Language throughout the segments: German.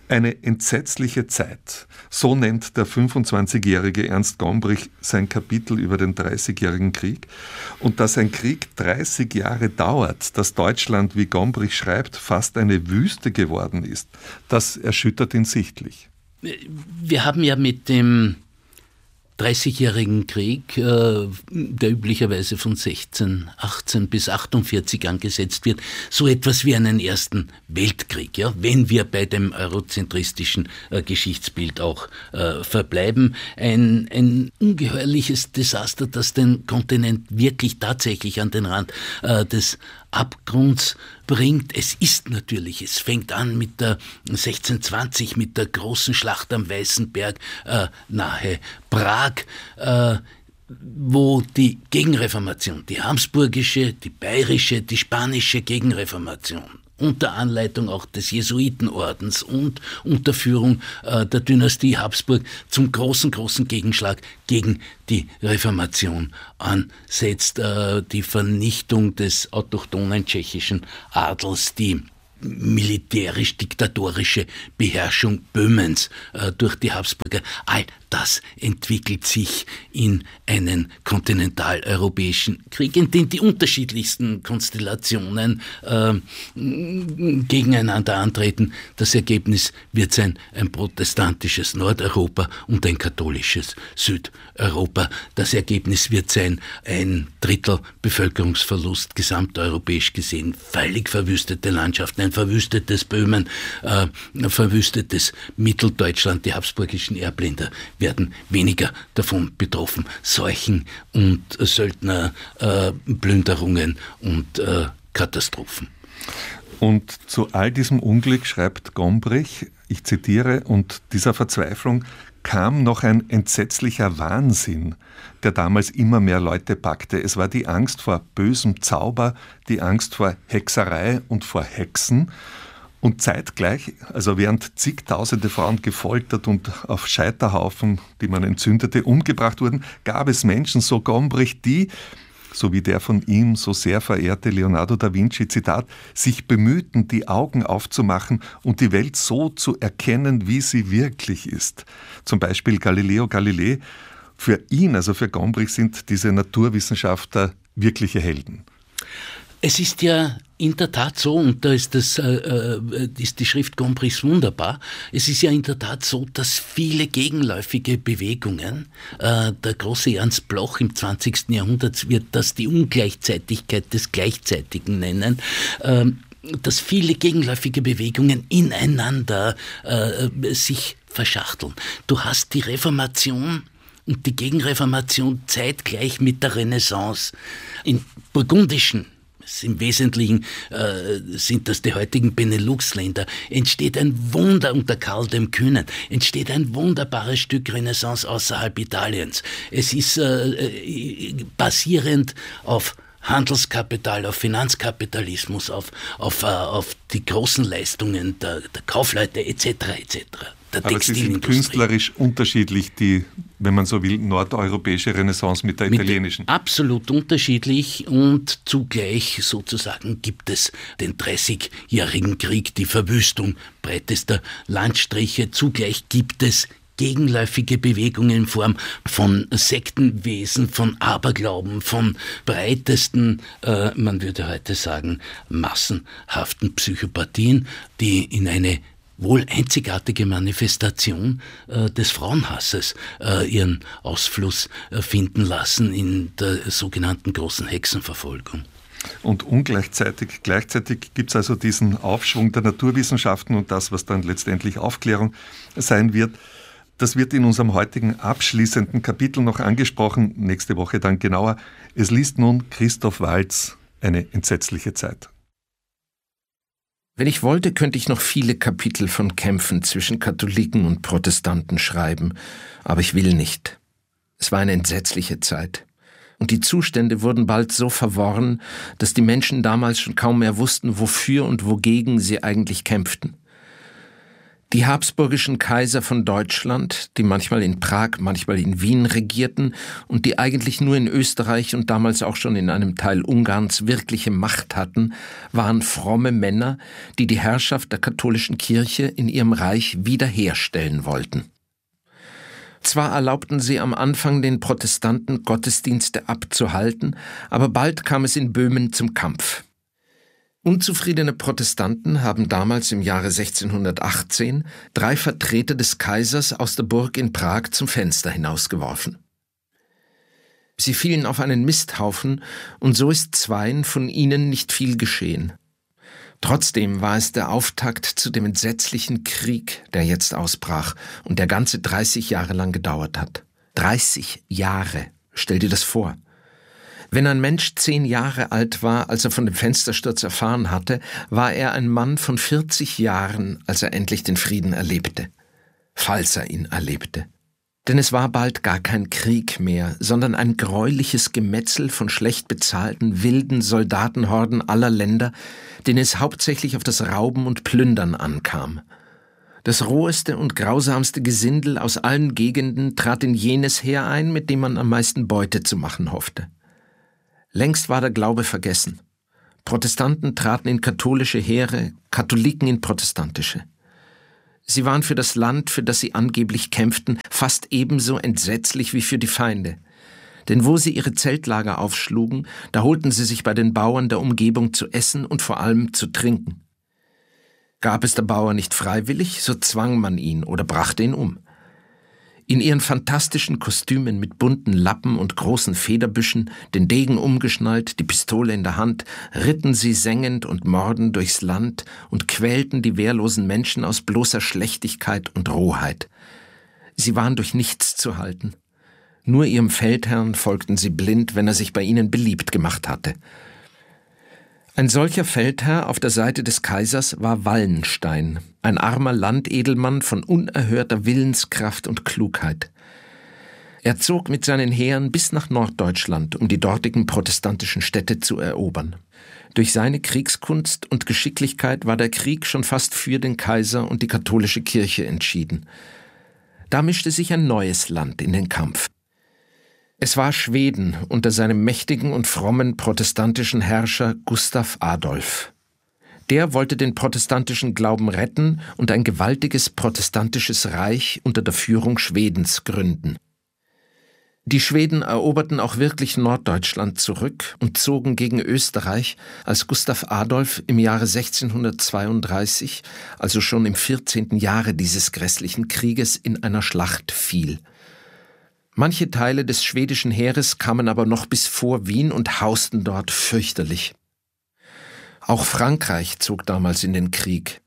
Eine entsetzliche Zeit. So nennt der 25-jährige Ernst Gombrich sein Kapitel über den 30-jährigen Krieg. Und dass ein Krieg 30 Jahre dauert, dass Deutschland, wie Gombrich schreibt, fast eine Wüste geworden ist, das erschüttert ihn sichtlich. Wir haben ja mit dem 30-jährigen Krieg, der üblicherweise von 18 bis 48 angesetzt wird, so etwas wie einen ersten Weltkrieg, ja, wenn wir bei dem eurozentristischen Geschichtsbild auch verbleiben. Ein ungeheuerliches Desaster, das den Kontinent wirklich tatsächlich an den Rand des Abgrunds bringt. Es fängt an mit der 1620, mit der großen Schlacht am Weißen Berg nahe Prag, wo die Gegenreformation, die habsburgische, die bayerische, die spanische Gegenreformation unter Anleitung auch des Jesuitenordens und unter Führung der Dynastie Habsburg zum großen Gegenschlag gegen die Reformation ansetzt. Die Vernichtung des autochthonen tschechischen Adels, die militärisch-diktatorische Beherrschung Böhmens durch die Habsburger. All das entwickelt sich in einen kontinentaleuropäischen Krieg, in dem die unterschiedlichsten Konstellationen gegeneinander antreten. Das Ergebnis wird sein ein protestantisches Nordeuropa und ein katholisches Südeuropa. Das Ergebnis wird sein ein Drittel Bevölkerungsverlust gesamteuropäisch gesehen, völlig verwüstete Landschaften, ein verwüstetes Böhmen, verwüstetes Mitteldeutschland. Die habsburgischen Erbländer werden weniger davon betroffen. Seuchen und Söldner, Plünderungen und Katastrophen. Und zu all diesem Unglück schreibt Gombrich, ich zitiere, und dieser Verzweiflung kam noch ein entsetzlicher Wahnsinn, der damals immer mehr Leute packte. Es war die Angst vor bösem Zauber, die Angst vor Hexerei und vor Hexen. Und zeitgleich, also während zigtausende Frauen gefoltert und auf Scheiterhaufen, die man entzündete, umgebracht wurden, gab es Menschen, so Gombrich, die, so wie der von ihm so sehr verehrte Leonardo da Vinci, Zitat, sich bemühten, die Augen aufzumachen und die Welt so zu erkennen, wie sie wirklich ist. Zum Beispiel Galileo Galilei. Für ihn, also für Gombrich, sind diese Naturwissenschaftler wirkliche Helden. Es ist ja in der Tat so, und da ist die Schrift Gombrichs wunderbar, es ist ja in der Tat so, dass viele gegenläufige Bewegungen, der große Ernst Bloch im 20. Jahrhundert wird das die Ungleichzeitigkeit des Gleichzeitigen nennen, dass viele gegenläufige Bewegungen ineinander sich verschachteln. Du hast die Reformation und die Gegenreformation zeitgleich mit der Renaissance. In burgundischen, im Wesentlichen sind das die heutigen Benelux-Länder, entsteht ein Wunder unter Karl dem Kühnen, entsteht ein wunderbares Stück Renaissance außerhalb Italiens. Es ist basierend auf Handelskapital, auf Finanzkapitalismus, auf die großen Leistungen der Kaufleute etc. Aber sie sind künstlerisch unterschiedlich, die, wenn man so will, nordeuropäische Renaissance mit der italienischen. Absolut unterschiedlich, und zugleich sozusagen gibt es den 30-jährigen Krieg, die Verwüstung breitester Landstriche. Zugleich gibt es gegenläufige Bewegungen in Form von Sektenwesen, von Aberglauben, von breitesten, man würde heute sagen, massenhaften Psychopathien, die in eine wohl einzigartige Manifestation des Frauenhasses ihren Ausfluss finden lassen in der sogenannten großen Hexenverfolgung. Und gleichzeitig gibt es also diesen Aufschwung der Naturwissenschaften und das, was dann letztendlich Aufklärung sein wird. Das wird in unserem heutigen abschließenden Kapitel noch angesprochen, nächste Woche dann genauer. Es liest nun Christoph Waltz, Eine entsetzliche Zeit. Wenn ich wollte, könnte ich noch viele Kapitel von Kämpfen zwischen Katholiken und Protestanten schreiben, aber ich will nicht. Es war eine entsetzliche Zeit. Und die Zustände wurden bald so verworren, dass die Menschen damals schon kaum mehr wussten, wofür und wogegen sie eigentlich kämpften. Die habsburgischen Kaiser von Deutschland, die manchmal in Prag, manchmal in Wien regierten und die eigentlich nur in Österreich und damals auch schon in einem Teil Ungarns wirkliche Macht hatten, waren fromme Männer, die die Herrschaft der katholischen Kirche in ihrem Reich wiederherstellen wollten. Zwar erlaubten sie am Anfang den Protestanten Gottesdienste abzuhalten, aber bald kam es in Böhmen zum Kampf. Unzufriedene Protestanten haben damals im Jahre 1618 3 Vertreter des Kaisers aus der Burg in Prag zum Fenster hinausgeworfen. Sie fielen auf einen Misthaufen, und so ist 2 von ihnen nicht viel geschehen. Trotzdem war es der Auftakt zu dem entsetzlichen Krieg, der jetzt ausbrach und der ganze 30 Jahre lang gedauert hat. 30 Jahre, stell dir das vor. Wenn ein Mensch 10 Jahre alt war, als er von dem Fenstersturz erfahren hatte, war er ein Mann von 40 Jahren, als er endlich den Frieden erlebte. Falls er ihn erlebte. Denn es war bald gar kein Krieg mehr, sondern ein greuliches Gemetzel von schlecht bezahlten, wilden Soldatenhorden aller Länder, denen es hauptsächlich auf das Rauben und Plündern ankam. Das roheste und grausamste Gesindel aus allen Gegenden trat in jenes Heer ein, mit dem man am meisten Beute zu machen hoffte. Längst war der Glaube vergessen. Protestanten traten in katholische Heere, Katholiken in protestantische. Sie waren für das Land, für das sie angeblich kämpften, fast ebenso entsetzlich wie für die Feinde. Denn wo sie ihre Zeltlager aufschlugen, da holten sie sich bei den Bauern der Umgebung zu essen und vor allem zu trinken. Gab es der Bauer nicht freiwillig, so zwang man ihn oder brachte ihn um. In ihren fantastischen Kostümen mit bunten Lappen und großen Federbüschen, den Degen umgeschnallt, die Pistole in der Hand, ritten sie sengend und mordend durchs Land und quälten die wehrlosen Menschen aus bloßer Schlechtigkeit und Rohheit. Sie waren durch nichts zu halten. Nur ihrem Feldherrn folgten sie blind, wenn er sich bei ihnen beliebt gemacht hatte. Ein solcher Feldherr auf der Seite des Kaisers war Wallenstein, ein armer Landedelmann von unerhörter Willenskraft und Klugheit. Er zog mit seinen Heeren bis nach Norddeutschland, um die dortigen protestantischen Städte zu erobern. Durch seine Kriegskunst und Geschicklichkeit war der Krieg schon fast für den Kaiser und die katholische Kirche entschieden. Da mischte sich ein neues Land in den Kampf. Es war Schweden unter seinem mächtigen und frommen protestantischen Herrscher Gustav Adolf. Der wollte den protestantischen Glauben retten und ein gewaltiges protestantisches Reich unter der Führung Schwedens gründen. Die Schweden eroberten auch wirklich Norddeutschland zurück und zogen gegen Österreich, als Gustav Adolf im Jahre 1632, also schon im 14. Jahre dieses grässlichen Krieges, in einer Schlacht fiel. Manche Teile des schwedischen Heeres kamen aber noch bis vor Wien und hausten dort fürchterlich. Auch Frankreich zog damals in den Krieg.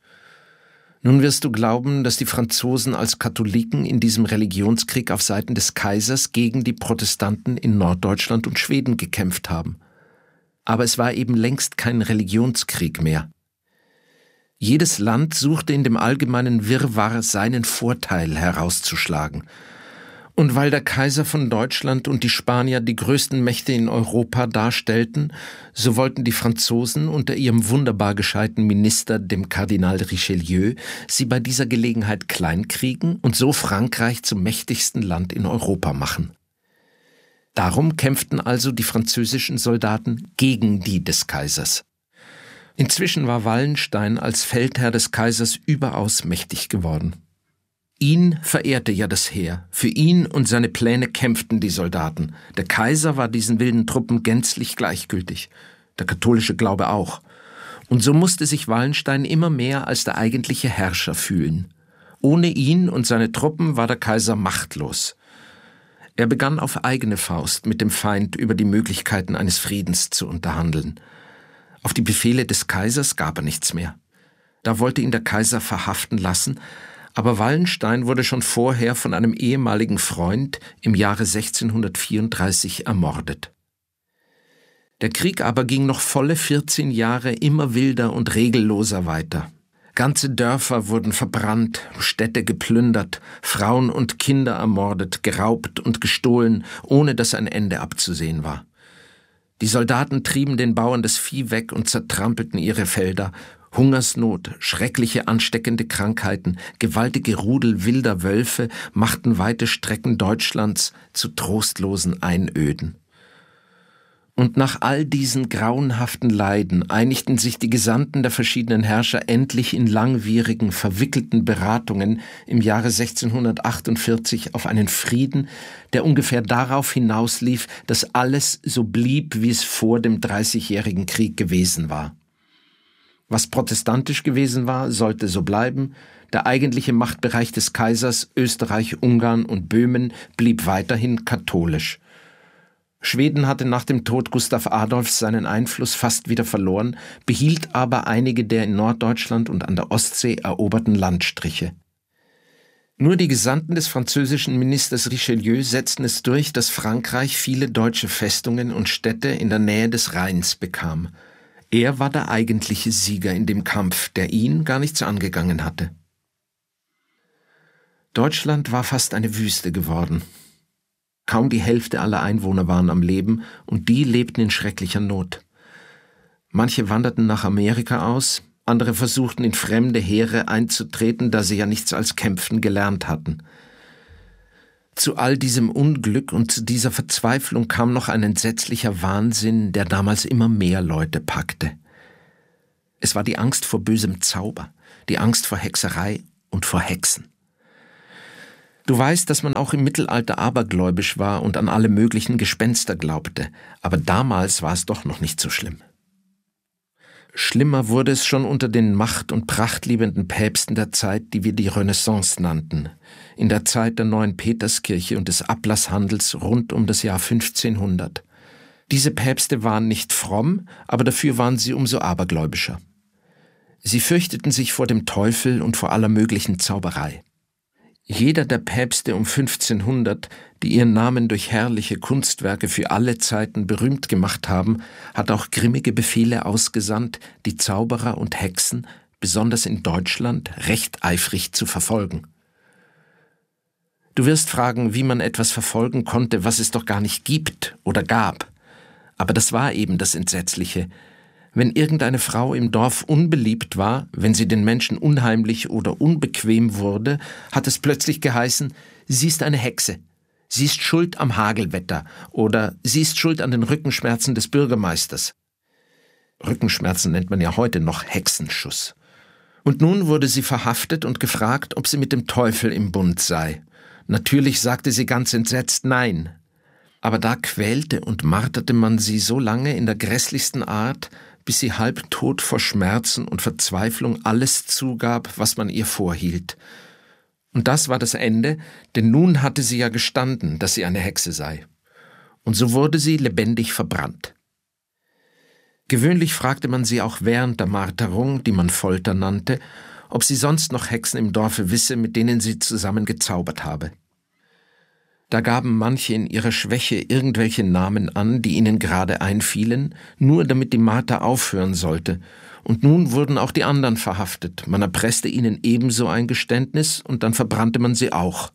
Nun wirst du glauben, dass die Franzosen als Katholiken in diesem Religionskrieg auf Seiten des Kaisers gegen die Protestanten in Norddeutschland und Schweden gekämpft haben. Aber es war eben längst kein Religionskrieg mehr. Jedes Land suchte in dem allgemeinen Wirrwarr seinen Vorteil herauszuschlagen. Und weil der Kaiser von Deutschland und die Spanier die größten Mächte in Europa darstellten, so wollten die Franzosen unter ihrem wunderbar gescheiten Minister, dem Kardinal Richelieu, sie bei dieser Gelegenheit kleinkriegen und so Frankreich zum mächtigsten Land in Europa machen. Darum kämpften also die französischen Soldaten gegen die des Kaisers. Inzwischen war Wallenstein als Feldherr des Kaisers überaus mächtig geworden. Ihn verehrte ja das Heer. Für ihn und seine Pläne kämpften die Soldaten. Der Kaiser war diesen wilden Truppen gänzlich gleichgültig. Der katholische Glaube auch. Und so musste sich Wallenstein immer mehr als der eigentliche Herrscher fühlen. Ohne ihn und seine Truppen war der Kaiser machtlos. Er begann auf eigene Faust mit dem Feind über die Möglichkeiten eines Friedens zu unterhandeln. Auf die Befehle des Kaisers gab er nichts mehr. Da wollte ihn der Kaiser verhaften lassen, aber Wallenstein wurde schon vorher von einem ehemaligen Freund im Jahre 1634 ermordet. Der Krieg aber ging noch volle 14 Jahre immer wilder und regelloser weiter. Ganze Dörfer wurden verbrannt, Städte geplündert, Frauen und Kinder ermordet, geraubt und gestohlen, ohne dass ein Ende abzusehen war. Die Soldaten trieben den Bauern das Vieh weg und zertrampelten ihre Felder. Hungersnot, schreckliche ansteckende Krankheiten, gewaltige Rudel wilder Wölfe machten weite Strecken Deutschlands zu trostlosen Einöden. Und nach all diesen grauenhaften Leiden einigten sich die Gesandten der verschiedenen Herrscher endlich in langwierigen, verwickelten Beratungen im Jahre 1648 auf einen Frieden, der ungefähr darauf hinauslief, dass alles so blieb, wie es vor dem Dreißigjährigen Krieg gewesen war. Was protestantisch gewesen war, sollte so bleiben. Der eigentliche Machtbereich des Kaisers, Österreich, Ungarn und Böhmen, blieb weiterhin katholisch. Schweden hatte nach dem Tod Gustav Adolfs seinen Einfluss fast wieder verloren, behielt aber einige der in Norddeutschland und an der Ostsee eroberten Landstriche. Nur die Gesandten des französischen Ministers Richelieu setzten es durch, dass Frankreich viele deutsche Festungen und Städte in der Nähe des Rheins bekam. Er war der eigentliche Sieger in dem Kampf, der ihn gar nichts angegangen hatte. Deutschland war fast eine Wüste geworden. Kaum die Hälfte aller Einwohner waren am Leben und die lebten in schrecklicher Not. Manche wanderten nach Amerika aus, andere versuchten in fremde Heere einzutreten, da sie ja nichts als Kämpfen gelernt hatten. Zu all diesem Unglück und zu dieser Verzweiflung kam noch ein entsetzlicher Wahnsinn, der damals immer mehr Leute packte. Es war die Angst vor bösem Zauber, die Angst vor Hexerei und vor Hexen. Du weißt, dass man auch im Mittelalter abergläubisch war und an alle möglichen Gespenster glaubte, aber damals war es doch noch nicht so schlimm. Schlimmer wurde es schon unter den macht- und prachtliebenden Päpsten der Zeit, die wir die Renaissance nannten, in der Zeit der neuen Peterskirche und des Ablasshandels rund um das Jahr 1500. Diese Päpste waren nicht fromm, aber dafür waren sie umso abergläubischer. Sie fürchteten sich vor dem Teufel und vor aller möglichen Zauberei. Jeder der Päpste um 1500, die ihren Namen durch herrliche Kunstwerke für alle Zeiten berühmt gemacht haben, hat auch grimmige Befehle ausgesandt, die Zauberer und Hexen, besonders in Deutschland, recht eifrig zu verfolgen. Du wirst fragen, wie man etwas verfolgen konnte, was es doch gar nicht gibt oder gab. Aber das war eben das Entsetzliche. Wenn irgendeine Frau im Dorf unbeliebt war, wenn sie den Menschen unheimlich oder unbequem wurde, hat es plötzlich geheißen, sie ist eine Hexe, sie ist schuld am Hagelwetter oder sie ist schuld an den Rückenschmerzen des Bürgermeisters. Rückenschmerzen nennt man ja heute noch Hexenschuss. Und nun wurde sie verhaftet und gefragt, ob sie mit dem Teufel im Bund sei. Natürlich sagte sie ganz entsetzt Nein. Aber da quälte und marterte man sie so lange in der grässlichsten Art, bis sie halbtot vor Schmerzen und Verzweiflung alles zugab, was man ihr vorhielt. Und das war das Ende, denn nun hatte sie ja gestanden, dass sie eine Hexe sei. Und so wurde sie lebendig verbrannt. Gewöhnlich fragte man sie auch während der Marterung, die man Folter nannte, ob sie sonst noch Hexen im Dorfe wisse, mit denen sie zusammen gezaubert habe. Da gaben manche in ihrer Schwäche irgendwelche Namen an, die ihnen gerade einfielen, nur damit die Marter aufhören sollte. Und nun wurden auch die anderen verhaftet. Man erpresste ihnen ebenso ein Geständnis und dann verbrannte man sie auch.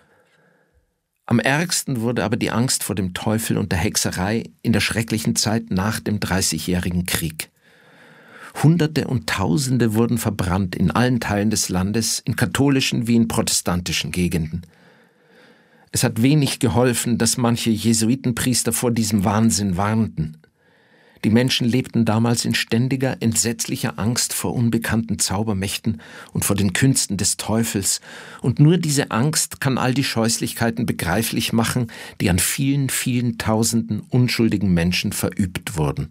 Am ärgsten wurde aber die Angst vor dem Teufel und der Hexerei in der schrecklichen Zeit nach dem Dreißigjährigen Krieg. Hunderte und Tausende wurden verbrannt in allen Teilen des Landes, in katholischen wie in protestantischen Gegenden. Es hat wenig geholfen, dass manche Jesuitenpriester vor diesem Wahnsinn warnten. Die Menschen lebten damals in ständiger, entsetzlicher Angst vor unbekannten Zaubermächten und vor den Künsten des Teufels, und nur diese Angst kann all die Scheußlichkeiten begreiflich machen, die an vielen, vielen Tausenden unschuldigen Menschen verübt wurden.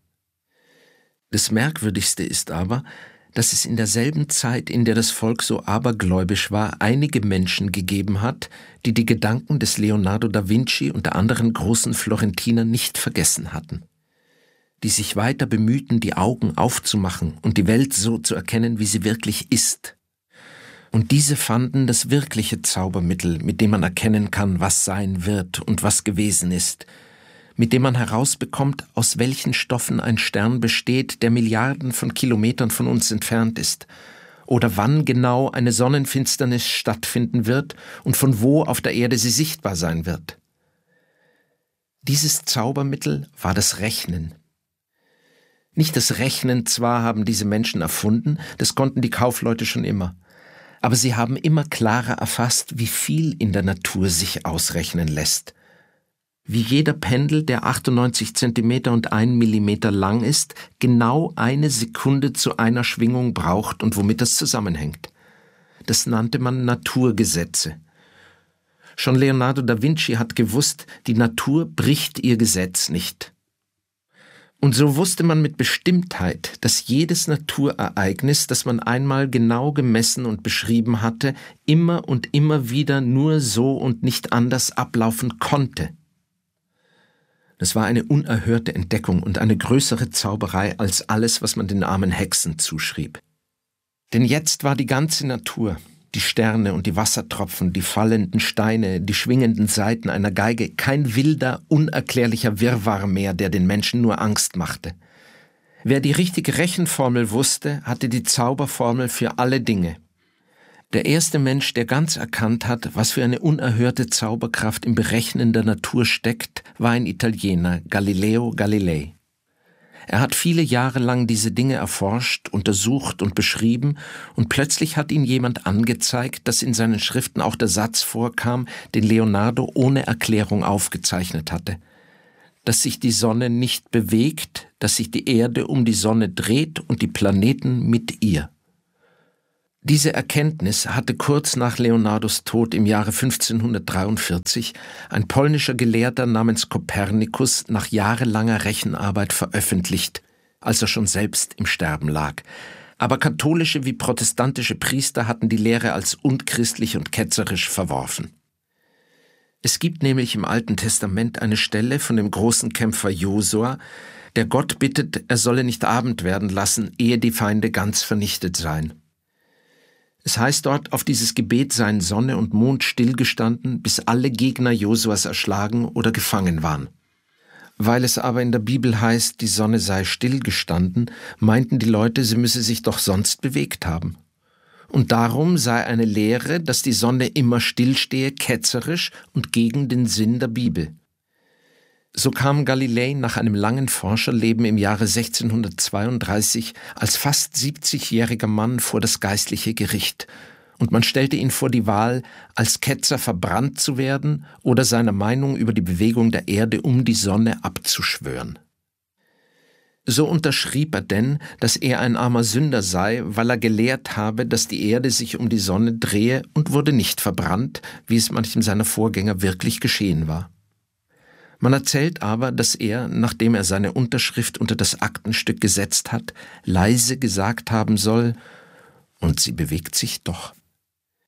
Das Merkwürdigste ist aber, dass es in derselben Zeit, in der das Volk so abergläubisch war, einige Menschen gegeben hat, die die Gedanken des Leonardo da Vinci und der anderen großen Florentiner nicht vergessen hatten, die sich weiter bemühten, die Augen aufzumachen und die Welt so zu erkennen, wie sie wirklich ist. Und diese fanden das wirkliche Zaubermittel, mit dem man erkennen kann, was sein wird und was gewesen ist, mit dem man herausbekommt, aus welchen Stoffen ein Stern besteht, der Milliarden von Kilometern von uns entfernt ist, oder wann genau eine Sonnenfinsternis stattfinden wird und von wo auf der Erde sie sichtbar sein wird. Dieses Zaubermittel war das Rechnen. Nicht das Rechnen zwar haben diese Menschen erfunden, das konnten die Kaufleute schon immer. Aber sie haben immer klarer erfasst, wie viel in der Natur sich ausrechnen lässt. Wie jeder Pendel, der 98 Zentimeter und 1 Millimeter lang ist, genau 1 Sekunde zu einer Schwingung braucht und womit das zusammenhängt. Das nannte man Naturgesetze. Schon Leonardo da Vinci hat gewusst, die Natur bricht ihr Gesetz nicht. Und so wusste man mit Bestimmtheit, dass jedes Naturereignis, das man einmal genau gemessen und beschrieben hatte, immer und immer wieder nur so und nicht anders ablaufen konnte. Das war eine unerhörte Entdeckung und eine größere Zauberei als alles, was man den armen Hexen zuschrieb. Denn jetzt war die ganze Natur, die Sterne und die Wassertropfen, die fallenden Steine, die schwingenden Saiten einer Geige, kein wilder, unerklärlicher Wirrwarr mehr, der den Menschen nur Angst machte. Wer die richtige Rechenformel wusste, hatte die Zauberformel für alle Dinge. Der erste Mensch, der ganz erkannt hat, was für eine unerhörte Zauberkraft im Berechnen der Natur steckt, war ein Italiener, Galileo Galilei. Er hat viele Jahre lang diese Dinge erforscht, untersucht und beschrieben, und plötzlich hat ihn jemand angezeigt, dass in seinen Schriften auch der Satz vorkam, den Leonardo ohne Erklärung aufgezeichnet hatte: dass sich die Sonne nicht bewegt, dass sich die Erde um die Sonne dreht und die Planeten mit ihr. Diese Erkenntnis hatte kurz nach Leonardos Tod im Jahre 1543 ein polnischer Gelehrter namens Kopernikus nach jahrelanger Rechenarbeit veröffentlicht, als er schon selbst im Sterben lag. Aber katholische wie protestantische Priester hatten die Lehre als unchristlich und ketzerisch verworfen. Es gibt nämlich im Alten Testament eine Stelle von dem großen Kämpfer Josua, der Gott bittet, er solle nicht Abend werden lassen, ehe die Feinde ganz vernichtet seien. Es heißt dort, auf dieses Gebet seien Sonne und Mond stillgestanden, bis alle Gegner Josuas erschlagen oder gefangen waren. Weil es aber in der Bibel heißt, die Sonne sei stillgestanden, meinten die Leute, sie müsse sich doch sonst bewegt haben. Und darum sei eine Lehre, dass die Sonne immer stillstehe, ketzerisch und gegen den Sinn der Bibel. So kam Galilei nach einem langen Forscherleben im Jahre 1632 als fast 70-jähriger Mann vor das geistliche Gericht, und man stellte ihn vor die Wahl, als Ketzer verbrannt zu werden oder seiner Meinung über die Bewegung der Erde um die Sonne abzuschwören. So unterschrieb er denn, dass er ein armer Sünder sei, weil er gelehrt habe, dass die Erde sich um die Sonne drehe, und wurde nicht verbrannt, wie es manchem seiner Vorgänger wirklich geschehen war. Man erzählt aber, dass er, nachdem er seine Unterschrift unter das Aktenstück gesetzt hat, leise gesagt haben soll: „Und sie bewegt sich doch."